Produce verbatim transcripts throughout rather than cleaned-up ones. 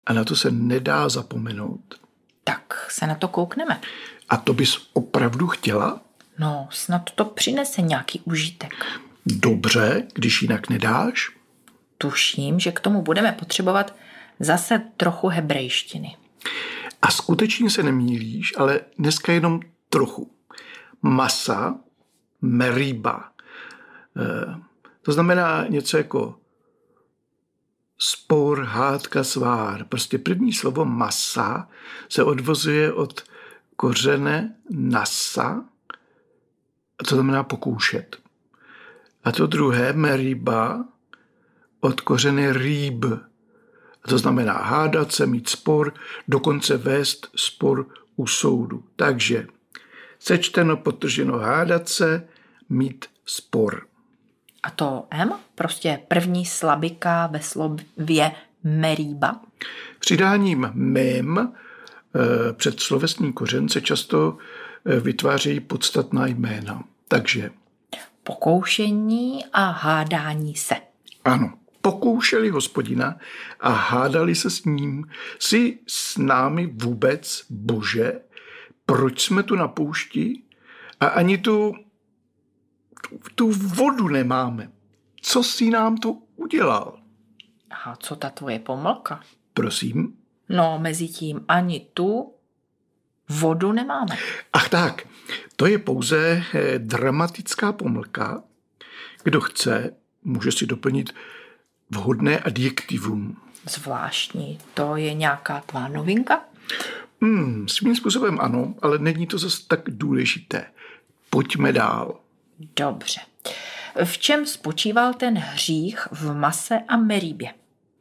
A na to se nedá zapomenout. Tak se na to koukneme. A to bys opravdu chtěla? No, snad to přinese nějaký užitek. Dobře, když jinak nedáš? Tuším, že k tomu budeme potřebovat zase trochu hebrejštiny. A skutečně se nemýlíš, ale dneska jenom trochu. Masa, meriba. E, to znamená něco jako spor, hádka, svár. Prostě první slovo masa se odvozuje od kořene nasa, a to znamená pokoušet. A to druhé, meriba, od kořeny rýb. A to znamená hádat se, mít spor, dokonce vést spor u soudu. Takže sečteno, podtrženo, hádat se, mít spor. A to M? Prostě první slabika ve slově meriba? Přidáním mem před slovesný kořen se často vytvářejí podstatná jména. Takže pokoušení a hádání se. Ano, pokoušeli Hospodina a hádali se s ním. Jsi s námi vůbec, Bože? Proč jsme tu na poušti a ani tu, tu, tu vodu nemáme? Co jsi nám to udělal? A co ta tvoje pomlka? Prosím? No, mezi tím ani tu vodu nemáme. Ach tak, to je pouze dramatická pomlka. Kdo chce, může si doplnit vhodné adjektivum. Zvláštní. To je nějaká tvá novinka? Hmm, svým způsobem ano, ale není to zase tak důležité. Pojďme dál. Dobře. V čem spočíval ten hřích v Mase a Meribě?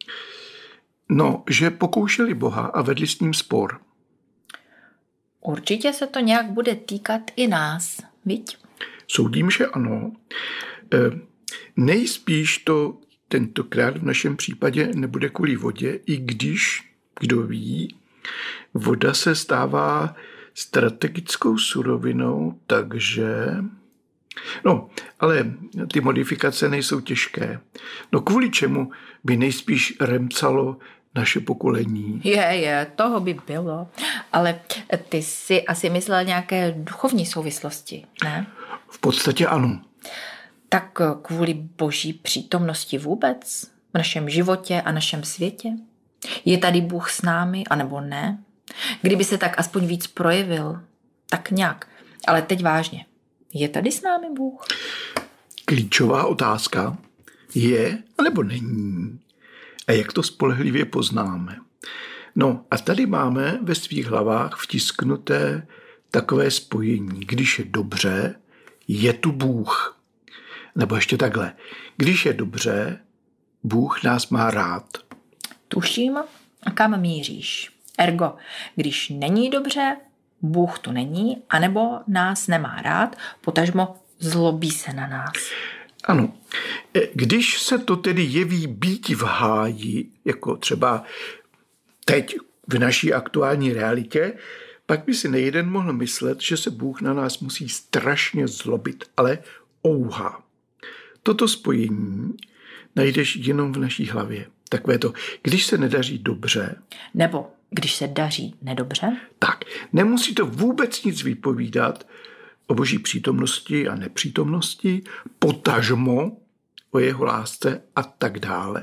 No, že pokoušeli Boha a vedli s ním spor. Určitě se to nějak bude týkat i nás, viď? Soudím, že ano. E, nejspíš to tentokrát v našem případě nebude kvůli vodě, i když, kdo ví, voda se stává strategickou surovinou, takže... No, ale ty modifikace nejsou těžké. No kvůli čemu by nejspíš remcalo naše pokolení? Je, je, toho by bylo. Ale ty si asi myslel nějaké duchovní souvislosti, ne? V podstatě ano. Tak kvůli boží přítomnosti vůbec v našem životě a našem světě? Je tady Bůh s námi, anebo ne? Kdyby se tak aspoň víc projevil, tak nějak. Ale teď vážně. Je tady s námi Bůh? Klíčová otázka je, anebo není. A jak to spolehlivě poznáme? No a tady máme ve svých hlavách vtisknuté takové spojení. Když je dobře, je tu Bůh. Nebo ještě takhle. Když je dobře, Bůh nás má rád. Tuším, kam míříš. Ergo, když není dobře, Bůh tu není, anebo nás nemá rád, potažmo zlobí se na nás. Ano. Když se to tedy jeví býti v háji, jako třeba teď v naší aktuální realitě, pak by si nejeden mohl myslet, že se Bůh na nás musí strašně zlobit, ale ouha. Toto spojení najdeš jenom v naší hlavě. Takové to, když se nedaří dobře. Nebo když se daří nedobře. Tak, nemusí to vůbec nic vypovídat o boží přítomnosti a nepřítomnosti, potažmo o jeho lásce a tak dále.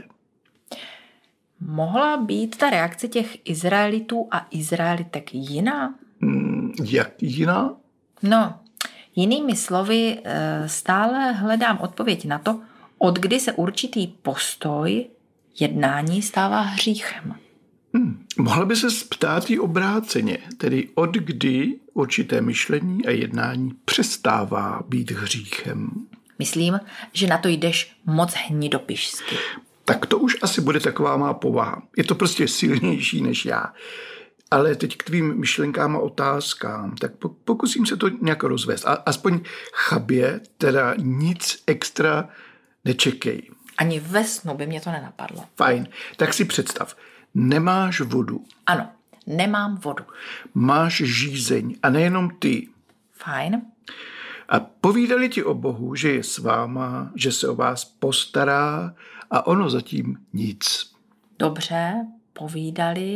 Mohla být ta reakce těch Izraelitů a Izraelitek jiná? Hmm, jak jiná? No, jinými slovy, stále hledám odpověď na to, od kdy se určitý postoj, jednání stává hříchem. Hmm, mohla by se ptát i obráceně, tedy od kdy určité myšlení a jednání přestává být hříchem. Myslím, že na to jdeš moc hnidopišsky. Tak to už asi bude taková má povaha. Je to prostě silnější než já. Ale teď k tvým myšlenkám a otázkám, tak pokusím se to nějak rozvést. A aspoň chabě, teda nic extra nečekej. Ani ve snu by mě to nenapadlo. Fajn, tak si představ. Nemáš vodu. Ano, nemám vodu. Máš žízeň a nejenom ty. Fajn. A povídali ti o Bohu, že je s váma, že se o vás postará a ono zatím nic. Dobře, povídali